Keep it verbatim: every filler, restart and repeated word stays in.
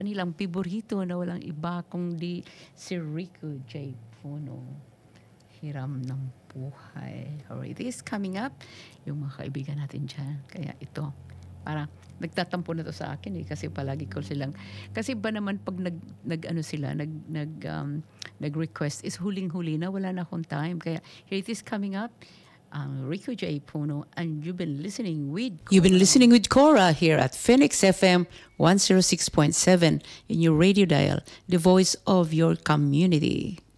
kanilang piborito na walang iba kundi si Rico J. Puno. Hiram ng buhay. Alright, this is coming up. Yung mga kaibigan natin dyan. Kaya ito, para nagtatampo na to sa akin eh kasi palagi ko silang kasi ba naman pag nag nag ano sila nag nag um, nag-request is huling-huli na wala na akong time kaya here it is coming up um, Rico J. Puno and you've been listening with Cora. You've been listening with Cora here at Phoenix F M one oh six point seven in your radio dial, the voice of your community.